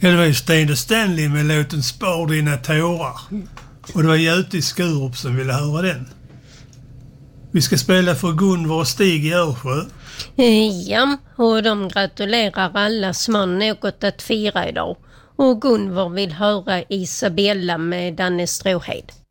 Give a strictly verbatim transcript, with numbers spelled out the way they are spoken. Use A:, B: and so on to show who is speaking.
A: Ja, det var ju Sten och Stanley med låten Spar dina tårar. Och det var Göte i Skurup som ville höra den. Vi ska spela för Gunvor och Stig i Örsjö.
B: Ja, och de gratulerar alla som har något att fira idag. Och Gunvor vill höra Isabella med Danne Stråhed.